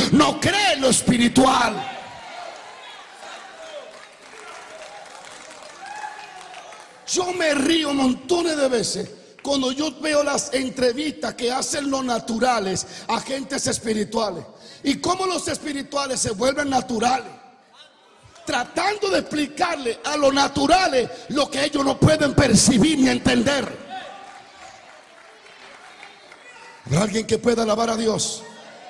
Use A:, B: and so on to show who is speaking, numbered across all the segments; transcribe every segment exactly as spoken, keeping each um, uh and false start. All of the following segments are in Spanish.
A: no cree en lo espiritual. Yo me río montones de veces cuando yo veo las entrevistas que hacen los naturales a agentes espirituales, y cómo los espirituales se vuelven naturales, tratando de explicarle a los naturales lo que ellos no pueden percibir ni entender. ¿Habrá alguien que pueda alabar a Dios?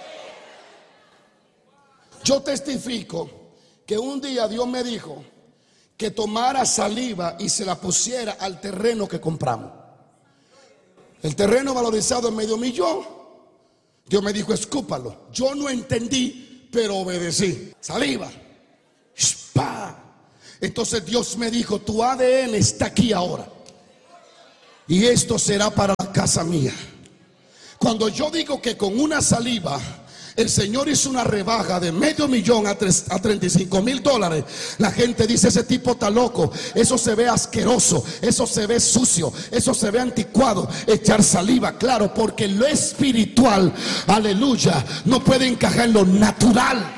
A: Yo testifico que un día Dios me dijo que tomara saliva y se la pusiera al terreno que compramos. El terreno valorizado en medio millón. Dios me dijo, escúpalo. Yo no entendí, pero obedecí. Saliva. ¡Spa! Entonces Dios me dijo, tu A D N está aquí ahora, y esto será para la casa mía. Cuando yo digo que con una saliva el Señor hizo una rebaja de medio millón a, a treinta y cinco mil dólares, la gente dice, ese tipo está loco, eso se ve asqueroso, eso se ve sucio, eso se ve anticuado. Echar saliva, claro, porque lo espiritual, aleluya, no puede encajar en lo natural.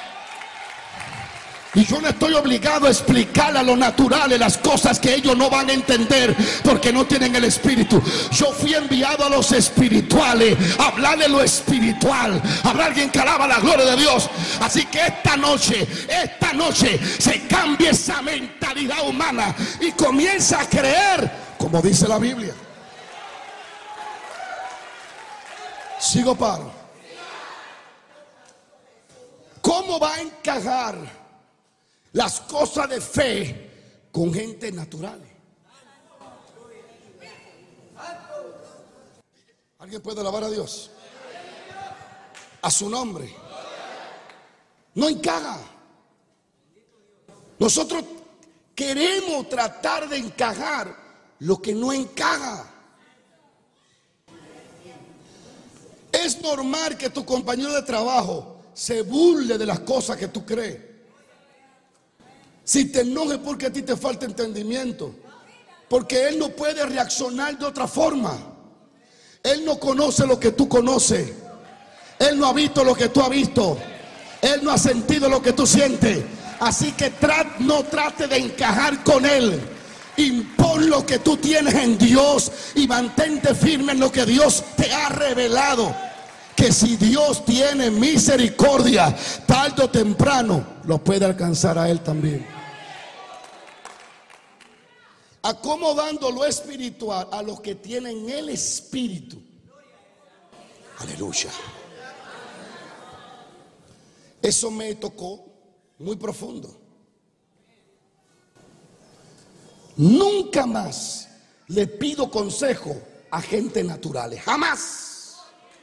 A: Y yo no estoy obligado a explicarle a los naturales las cosas que ellos no van a entender porque no tienen el espíritu. Yo fui enviado a los espirituales a hablarle lo espiritual. Habrá alguien que alaba la gloria de Dios. Así que esta noche, esta noche se cambia esa mentalidad humana y comienza a creer como dice la Biblia. Sigo paro. ¿Cómo va a encajar las cosas de fe con gente natural? ¿Alguien puede alabar a Dios? A su nombre. No encaja. Nosotros queremos tratar de encajar lo que no encaja. Es normal que tu compañero de trabajo se burle de las cosas que tú crees. Si te enojes porque a ti te falta entendimiento, porque él no puede reaccionar de otra forma. Él no conoce lo que tú conoces. Él no ha visto lo que tú has visto. Él no ha sentido lo que tú sientes. Así que tra- no trate de encajar con él. Impon lo que tú tienes en Dios y mantente firme en lo que Dios te ha revelado. Que si Dios tiene misericordia, tarde o temprano lo puede alcanzar a él también. Acomodando lo espiritual a los que tienen el espíritu. Aleluya. Eso me tocó muy profundo. Nunca más le pido consejo a gente natural. Jamás.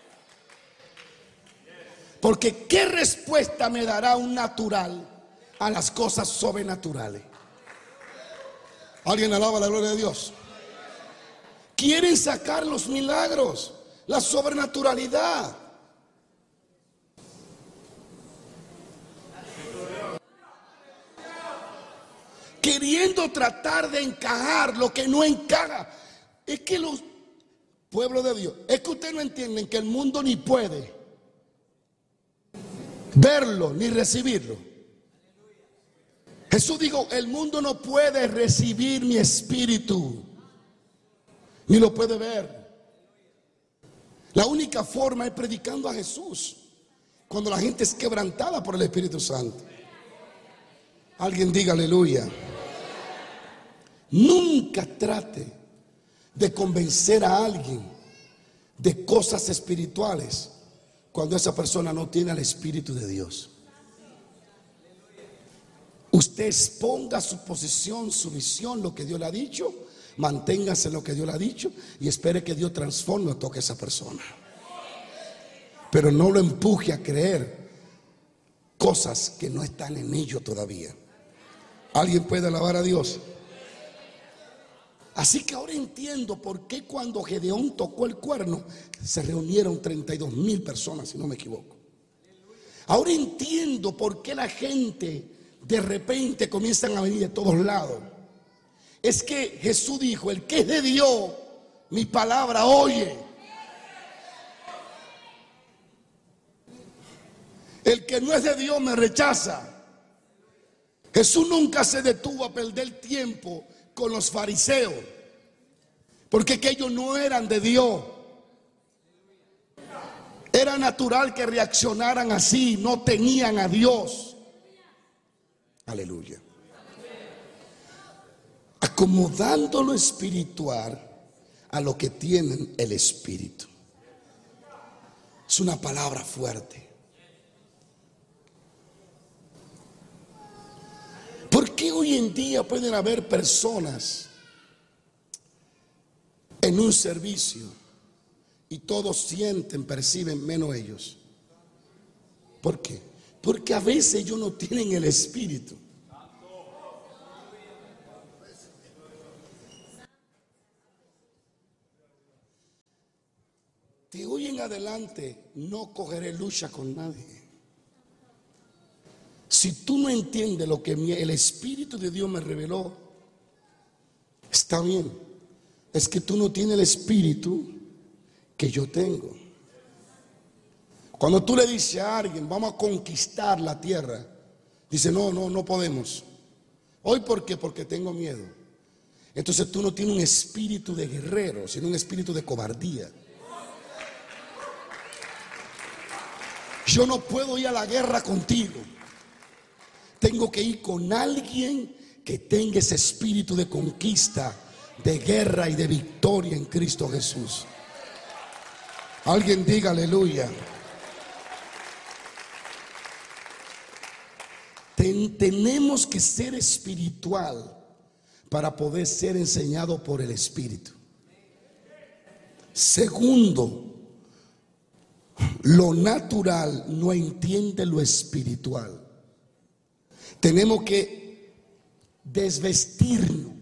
A: Porque ¿qué respuesta me dará un natural a las cosas sobrenaturales? ¿Alguien alaba la gloria de Dios? Quieren sacar los milagros, la sobrenaturalidad. Queriendo tratar de encajar lo que no encaja. Es que los pueblos de Dios, es que ustedes no entienden que el mundo ni puede verlo ni recibirlo. Jesús dijo, el mundo no puede recibir mi espíritu, ni lo puede ver. La única forma es predicando a Jesús, cuando la gente es quebrantada por el Espíritu Santo. Alguien diga aleluya. Nunca trate de convencer a alguien de cosas espirituales cuando esa persona no tiene el Espíritu de Dios. Usted exponga su posición, su visión, lo que Dios le ha dicho. Manténgase en lo que Dios le ha dicho y espere que Dios transforme o toque a esa persona. Pero no lo empuje a creer cosas que no están en ello todavía. ¿Alguien puede alabar a Dios? Así que ahora entiendo por qué cuando Gedeón tocó el cuerno se reunieron treinta y dos mil personas, si no me equivoco. Ahora entiendo por qué la gente de repente comienzan a venir de todos lados. Es que Jesús dijo, el que es de Dios, mi palabra oye. El que no es de Dios me rechaza. Jesús nunca se detuvo a perder tiempo con los fariseos, porque que ellos no eran de Dios. Era natural que reaccionaran así, no tenían a Dios. Aleluya. Acomodando lo espiritual a lo que tienen el espíritu. Es una palabra fuerte. ¿Por qué hoy en día pueden haber personas en un servicio y todos sienten, perciben menos ellos? ¿Por qué? Porque a veces ellos no tienen el espíritu. De hoy en adelante no cogeré lucha con nadie. Si tú no entiendes lo que el Espíritu de Dios me reveló, está bien. Es que tú no tienes el espíritu que yo tengo. Cuando tú le dices a alguien, vamos a conquistar la tierra, dice, no, no, no podemos. ¿Hoy por qué? Porque tengo miedo. Entonces tú no tienes un espíritu de guerrero, sino un espíritu de cobardía. Yo no puedo ir a la guerra contigo. Tengo que ir con alguien que tenga ese espíritu de conquista, de guerra y de victoria en Cristo Jesús. Alguien diga aleluya. Ten, tenemos que ser espiritual para poder ser enseñado por el Espíritu. Segundo, lo natural no entiende lo espiritual. Tenemos que desvestirnos,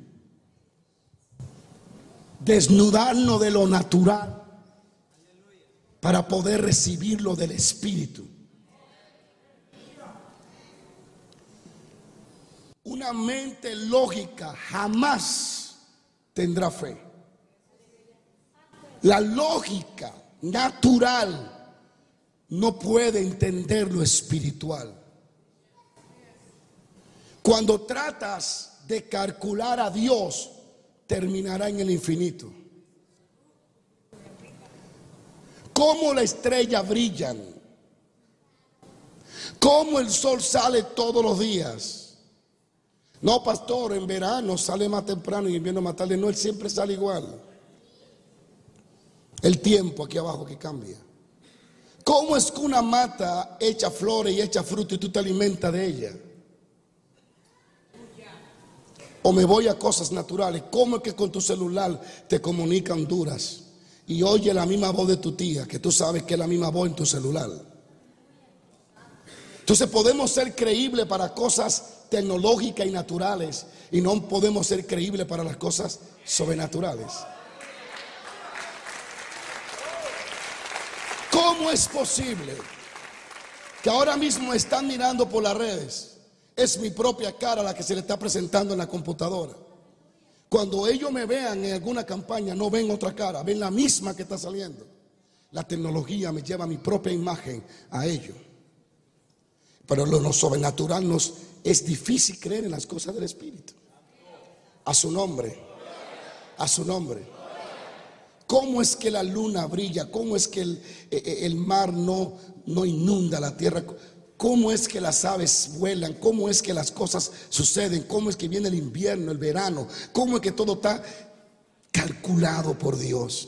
A: desnudarnos de lo natural para poder recibir lo del Espíritu. Una mente lógica jamás tendrá fe. La lógica natural no puede entender lo espiritual. Cuando tratas de calcular a Dios, terminará en el infinito. Cómo la estrella brillan, cómo el sol sale todos los días. No, pastor, en verano sale más temprano y en invierno más tarde. No, él siempre sale igual. El tiempo aquí abajo que cambia. ¿Cómo es que una mata echa flores y echa fruto y tú te alimentas de ella? O me voy a cosas naturales. ¿Cómo es que con tu celular te comunica Honduras y oye la misma voz de tu tía, que tú sabes que es la misma voz en tu celular? Entonces podemos ser creíbles para cosas tecnológicas y naturales, y no podemos ser creíbles para las cosas sobrenaturales. ¿Cómo es posible que ahora mismo están mirando por las redes? Es mi propia cara la que se le está presentando en la computadora. Cuando ellos me vean en alguna campaña, no ven otra cara, ven la misma que está saliendo. La tecnología me lleva mi propia imagen a ellos. Pero lo, lo sobrenatural nos es difícil creer en las cosas del Espíritu. A su nombre, a su nombre. ¿Cómo es que la luna brilla? ¿Cómo es que el, el mar no, no inunda la tierra? ¿Cómo es que las aves vuelan? ¿Cómo es que las cosas suceden? ¿Cómo es que viene el invierno, el verano? ¿Cómo es que todo está calculado por Dios?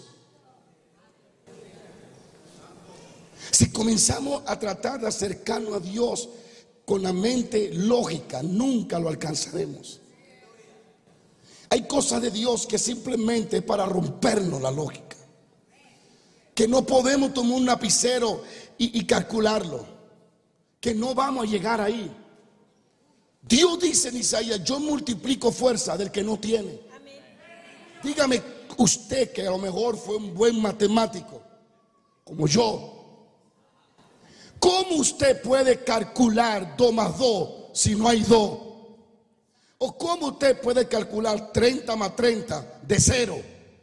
A: Si comenzamos a tratar de acercarnos a Dios con la mente lógica, nunca lo alcanzaremos. Hay cosas de Dios que simplemente es para rompernos la lógica, que no podemos tomar un lapicero y, y calcularlo, que no vamos a llegar ahí. Dios dice en Isaías: yo multiplico fuerza del que no tiene. Dígame usted, que a lo mejor fue un buen matemático como yo, ¿cómo usted puede calcular dos más dos si no hay dos? ¿O cómo usted puede calcular treinta más treinta de cero?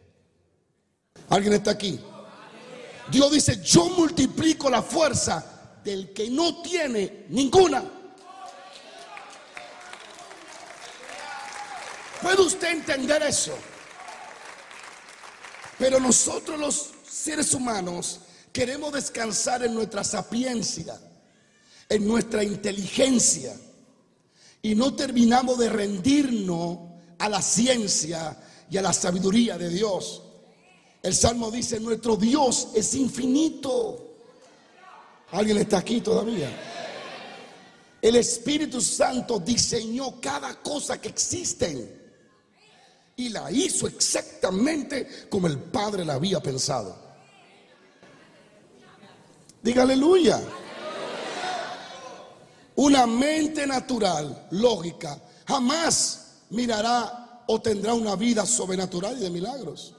A: ¿Alguien está aquí? Dios dice: yo multiplico la fuerza del que no tiene ninguna. ¿Puede usted entender eso? Pero nosotros los seres humanos queremos descansar en nuestra sapiencia, en nuestra inteligencia, y no terminamos de rendirnos a la ciencia y a la sabiduría de Dios. El Salmo dice: nuestro Dios es infinito. ¿Alguien está aquí todavía? El Espíritu Santo diseñó cada cosa que existe y la hizo exactamente como el Padre la había pensado. Diga aleluya. Una mente natural, lógica, jamás mirará o tendrá una vida sobrenatural y de milagros.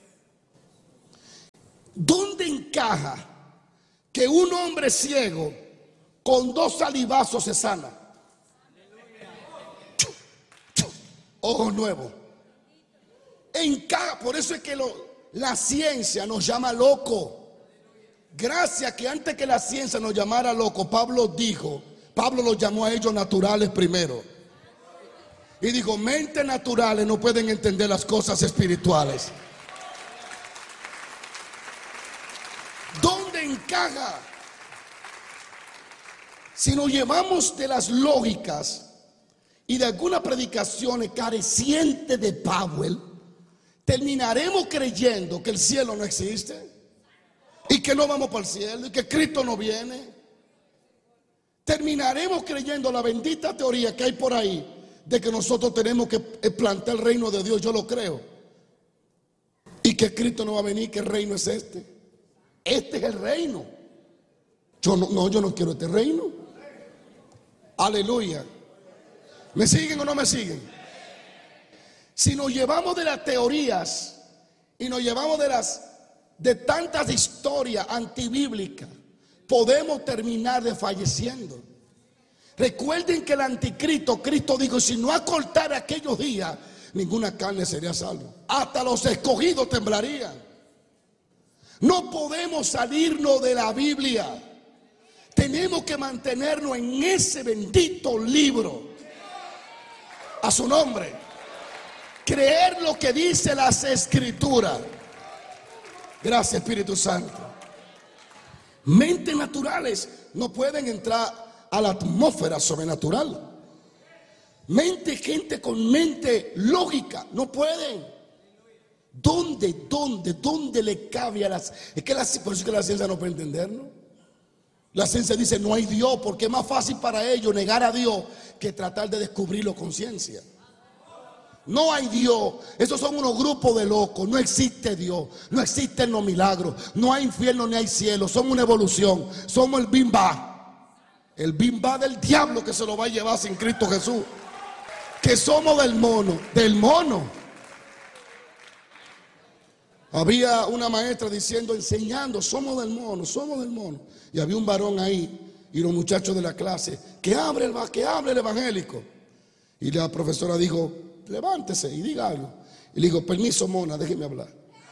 A: ¿Dónde encaja que un hombre ciego con dos salivazos se sana? Ojo nuevo. Encaja. Por eso es que lo, la ciencia nos llama loco. Gracias que antes que la ciencia nos llamara loco, Pablo dijo, Pablo los llamó a ellos naturales primero. Y dijo: mentes naturales no pueden entender las cosas espirituales. ¿Dónde encaja? Si nos llevamos de las lógicas y de algunas predicaciones carecientes de Powell, terminaremos creyendo que el cielo no existe y que no vamos para el cielo y que Cristo no viene. Terminaremos creyendo la bendita teoría que hay por ahí de que nosotros tenemos que plantar el reino de Dios. Yo lo creo. Y que Cristo no va a venir, que el reino es este. Este es el reino. Yo no, no, yo no quiero este reino. Aleluya. ¿Me siguen o no me siguen? Si nos llevamos de las teorías y nos llevamos de las de tantas historias antibíblicas, podemos terminar desfalleciendo. Recuerden que el anticristo, Cristo dijo: si no acortara aquellos días, ninguna carne sería salva. Hasta los escogidos temblarían. No podemos salirnos de la Biblia. Tenemos que mantenernos en ese bendito libro. A su nombre. Creer lo que dice las Escrituras. Gracias, Espíritu Santo. Mentes naturales no pueden entrar a la atmósfera sobrenatural. Mente, gente con mente lógica, no pueden. ¿Dónde, dónde, dónde le cabe a las... Es que la, por eso es que la ciencia no puede entendernos. La ciencia dice: no hay Dios, porque es más fácil para ellos negar a Dios que tratar de descubrirlo con ciencia. No hay Dios. Esos son unos grupos de locos. No existe Dios. No existen los milagros. No hay infierno ni hay cielo. Somos una evolución. Somos el bimba. El bimba del diablo que se lo va a llevar sin Cristo Jesús. Que somos del mono. Del mono. Había una maestra diciendo, enseñando: somos del mono, somos del mono. Y había un varón ahí y los muchachos de la clase: que hable el, que hable el evangélico. Y la profesora dijo: levántese y diga algo. Y le digo: permiso, mona, déjeme hablar.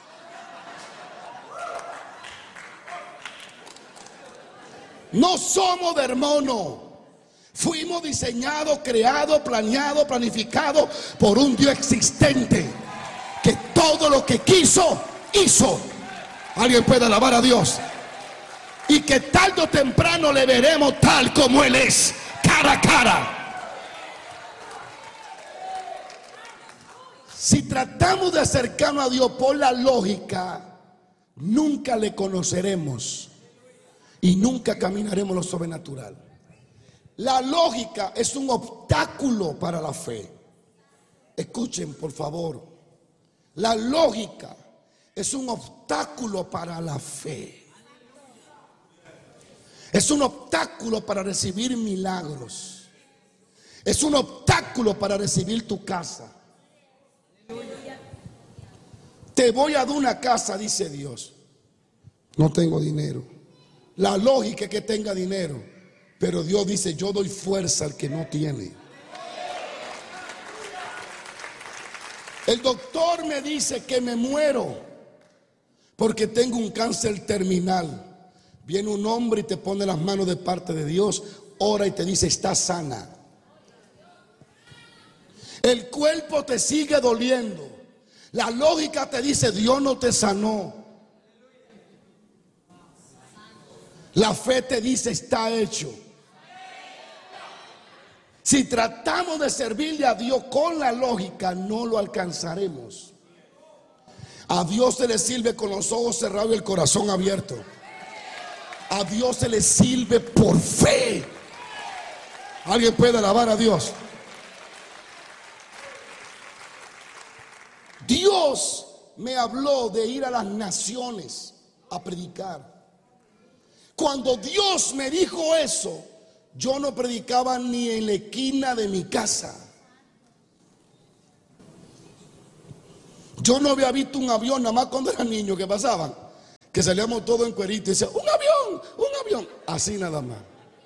A: No somos del mono. Fuimos diseñados, creados, planeados, planificados por un Dios existente, que todo lo que quiso, hizo. Alguien puede alabar a Dios. Y que tarde o temprano le veremos tal como Él es, cara a cara. Si tratamos de acercarnos a Dios por la lógica, nunca le conoceremos y nunca caminaremos lo sobrenatural. La lógica es un obstáculo para la fe. Escuchen, por favor. La lógica es un obstáculo para la fe. Es un obstáculo para recibir milagros. Es un obstáculo para recibir tu casa. Te voy a dar una casa, dice Dios. No tengo dinero. La lógica es que tenga dinero, pero Dios dice: yo doy fuerza al que no tiene. El doctor me dice que me muero porque tengo un cáncer terminal. Viene un hombre y te pone las manos de parte de Dios, ora y te dice, está sana. El cuerpo te sigue doliendo. La lógica te dice, Dios no te sanó. La fe te dice, está hecho. Si tratamos de servirle a Dios con la lógica, no lo alcanzaremos. A Dios se le sirve con los ojos cerrados y el corazón abierto. A Dios se le sirve por fe. ¿Alguien puede alabar a Dios? Dios me habló de ir a las naciones a predicar. Cuando Dios me dijo eso, yo no predicaba ni en la esquina de mi casa. Yo no había visto un avión, nada más cuando era niño que pasaban, que salíamos todos en cuerito y decían, un avión, un avión, así nada más.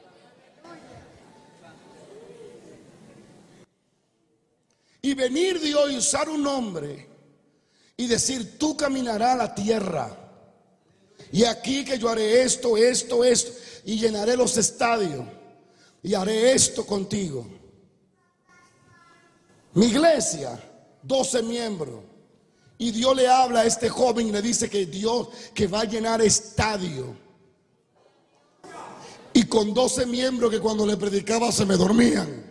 A: Y venir Dios y usar un nombre y decir, tú caminarás a la tierra, y aquí que yo haré esto, esto, esto, y llenaré los estadios, y haré esto contigo. Mi iglesia, doce miembros. Y Dios le habla a este joven y le dice que Dios que va a llenar estadio. Y con doce miembros que cuando le predicaba se me dormían.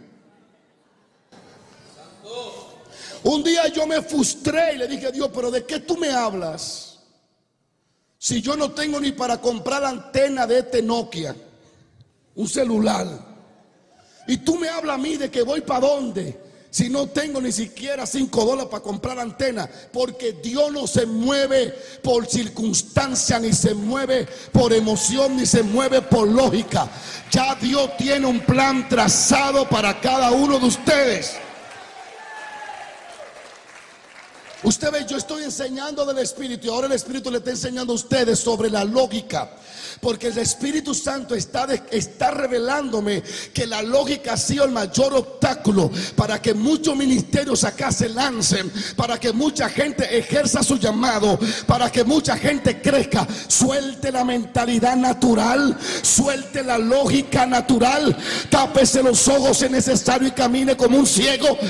A: Un día yo me frustré y le dije a Dios, pero ¿de qué tú me hablas? Si yo no tengo ni para comprar la antena de este Nokia, un celular. Y tú me hablas a mí de que voy para dónde, si no tengo ni siquiera cinco dólares para comprar antena. Porque Dios no se mueve por circunstancia, ni se mueve por emoción, ni se mueve por lógica. Ya Dios tiene un plan trazado para cada uno de ustedes. Usted ve, yo estoy enseñando del Espíritu y ahora el Espíritu le está enseñando a ustedes sobre la lógica. Porque el Espíritu Santo está, de, está revelándome que la lógica ha sido el mayor obstáculo para que muchos ministerios acá se lancen, para que mucha gente ejerza su llamado, para que mucha gente crezca. Suelte la mentalidad natural, suelte la lógica natural, tápese los ojos si es necesario y camine como un ciego,